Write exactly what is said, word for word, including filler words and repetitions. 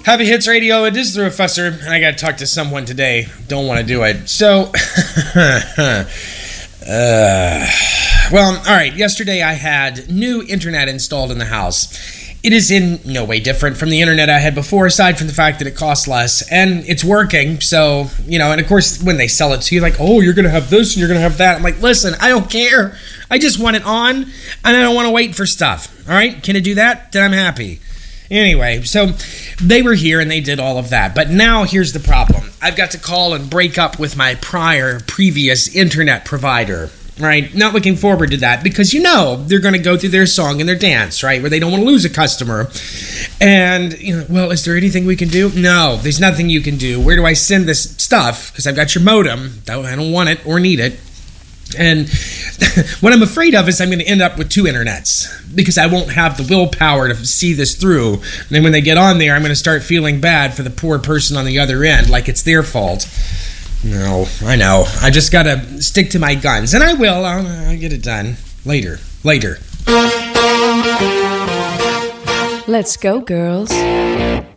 Happy Hits Radio, it is the Professor, and I gotta talk to someone today. Don't want to do it. So, uh, well, alright, yesterday I had new internet installed in the house. It is in no way different from the internet I had before, aside from the fact that it costs less, and it's working, so, you know, and of course, when they sell it to you, like, oh, you're gonna have this, and you're gonna have that, I'm like, listen, I don't care. I just want it on, and I don't want to wait for stuff, alright? Can it do that? Then I'm happy. Anyway, so they were here and they did all of that. But now here's the problem. I've got to call and break up with my prior, previous internet provider, right? Not looking forward to that because, you know, they're going to go through their song and their dance, right? Where they don't want to lose a customer. And, you know, well, is there anything we can do? No, there's nothing you can do. Where do I send this stuff? Because I've got your modem. I don't want it or need it. And what I'm afraid of is I'm going to end up with two internets because I won't have the willpower to see this through. And then when they get on there, I'm going to start feeling bad for the poor person on the other end, like it's their fault. No, I know. I just got to stick to my guns. And I will. I'll, I'll get it done. Later. Later. Let's go, girls.